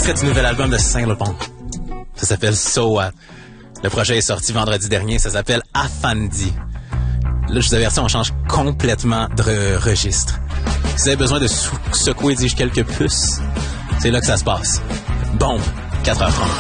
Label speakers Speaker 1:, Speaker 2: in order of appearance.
Speaker 1: extrait du nouvel album de Saint-Lopon. Ça s'appelle So What. Le projet est sorti vendredi dernier. Ça s'appelle Afandi. Là, je vous avertis, on change complètement de registre. Si vous avez besoin de secouer, dis-je, quelques puces, c'est là que ça se passe. Bombe, 4h30.